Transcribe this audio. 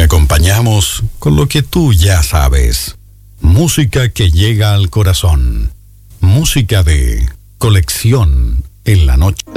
acompañamos con lo que tú ya sabes. Música que llega al corazón. Música de colección en la noche.